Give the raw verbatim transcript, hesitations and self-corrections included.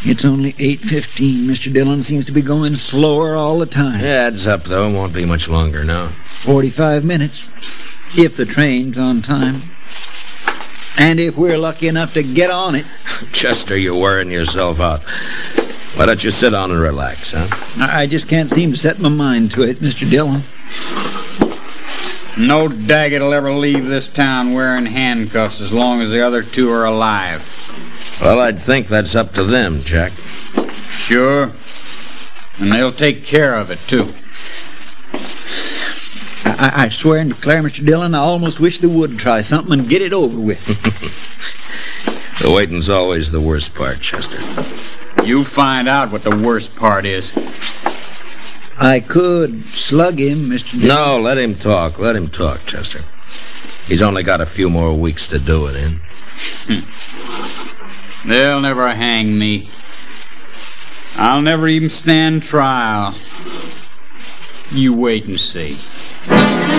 It's only eight fifteen. Mister Dillon seems to be going slower all the time. Yeah, adds up, though. Won't be much longer now. forty-five minutes, if the train's on time. And if we're lucky enough to get on it. Chester, you're wearing yourself out. Why don't you sit down and relax, huh? I just can't seem to set my mind to it, Mister Dillon. No Daggett will ever leave this town wearing handcuffs as long as the other two are alive. Well, I'd think that's up to them, Jack. Sure. And they'll take care of it, too. I, I swear and declare, Mister Dillon, I almost wish they would try something and get it over with. The waiting's always the worst part, Chester. You find out what the worst part is. I could slug him, Mister Dillon. No, let him talk. Let him talk, Chester. He's only got a few more weeks to do it in. They'll never hang me. I'll never even stand trial. You wait and see.